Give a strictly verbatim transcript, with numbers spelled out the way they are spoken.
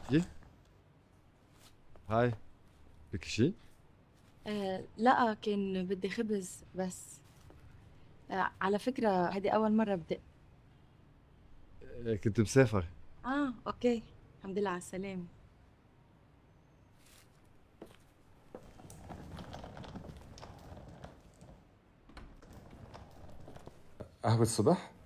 ايه؟ هاي. فيك شي؟ آه لا، كان بدي خبز بس. آه على فكرة هذه أول مرة بدق. آه، كنت مسافر. آه أوكي. الحمد لله على السلامة. قهوة الصبح؟